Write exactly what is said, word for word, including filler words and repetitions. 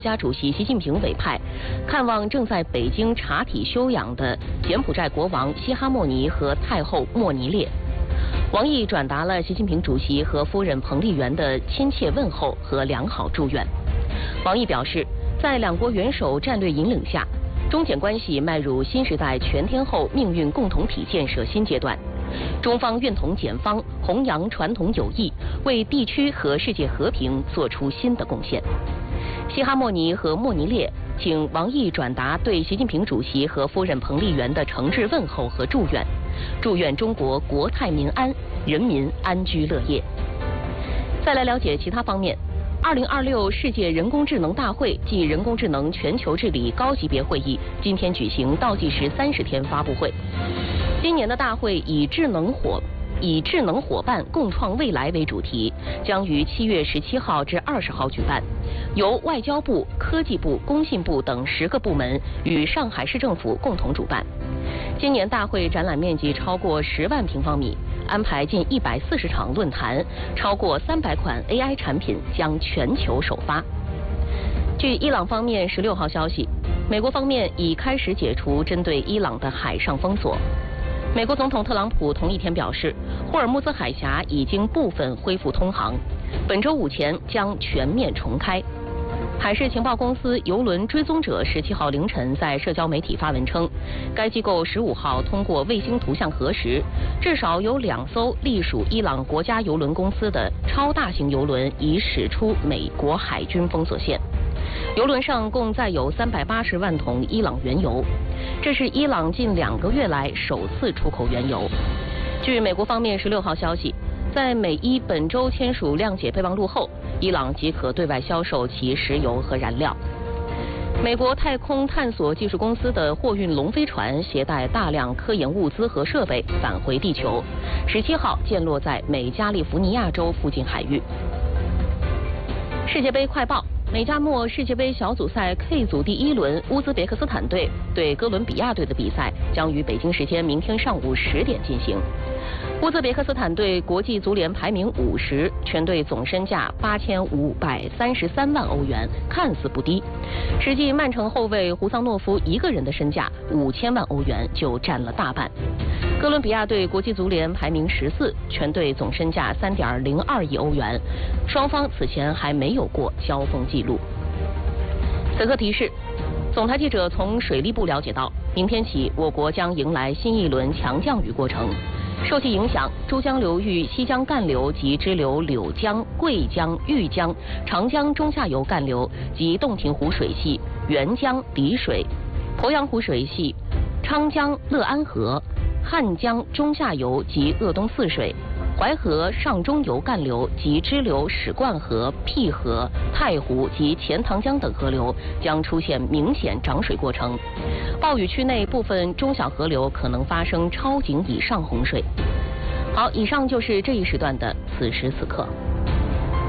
家主席习近平委派，看望正在北京查体休养的柬埔寨国王西哈莫尼和太后莫尼列。王毅转达了习近平主席和夫人彭丽媛的亲切问候和良好祝愿。王毅表示，在两国元首战略引领下，中柬关系迈入新时代全天候命运共同体建设新阶段。中方愿同柬方弘扬传统友谊，为地区和世界和平作出新的贡献。西哈莫尼和莫尼列请王毅转达对习近平主席和夫人彭丽媛的诚挚问候和祝愿，祝愿中国国泰民安，人民安居乐业。再来了解其他方面。二零二六世界人工智能大会暨人工智能全球治理高级别会议今天举行倒计时三十天发布会。今年的大会以智能伙以智能伙伴共创未来为主题，将于七月十七号至二十号举办，由外交部、科技部、工信部等十个部门与上海市政府共同主办。今年大会展览面积超过十万平方米，安排近一百四十场论坛，超过三百款 A I 产品将全球首发。据伊朗方面十六号消息，美国方面已开始解除针对伊朗的海上封锁。美国总统特朗普同一天表示，霍尔木兹海峡已经部分恢复通航，本周五前将全面重开。海事情报公司邮轮追踪者十七号凌晨在社交媒体发文称，该机构十五号通过卫星图像核实，至少有两艘隶属伊朗国家邮轮公司的超大型邮轮已驶出美国海军封锁线。邮轮上共载有三百八十万桶伊朗原油，这是伊朗近两个月来首次出口原油。据美国方面十六号消息，在美伊本周签署谅解备忘录后，伊朗即可对外销售其石油和燃料。美国太空探索技术公司的货运龙飞船携带大量科研物资和设备返回地球，十七号降落在美加利福尼亚州附近海域。世界杯快报。美加墨世界杯小组赛 K 组第一轮，乌兹别克斯坦队对哥伦比亚队的比赛将于北京时间明天上午十点进行。乌兹别克斯坦队国际足联排名五十，全队总身价八千五百三十三万欧元，看似不低。实际曼城后卫胡桑诺夫一个人的身价五千万欧元就占了大半。哥伦比亚队国际足联排名十四，全队总身价三点零二亿欧元，双方此前还没有过交锋记录。此刻提示，总台记者从水利部了解到，明天起我国将迎来新一轮强降雨过程。受其影响，珠江流域西江干流及支流柳江、桂江、玉江、长江中下游干流及洞庭湖水系、沅江、澧水、鄱阳湖水系、昌江、乐安河、汉江中下游及鄂东泗水、淮河上中游干流及支流史灌河、辟河、太湖及钱塘江等河流将出现明显涨水过程，暴雨区内部分中小河流可能发生超警以上洪水。好，以上就是这一时段的此时此刻。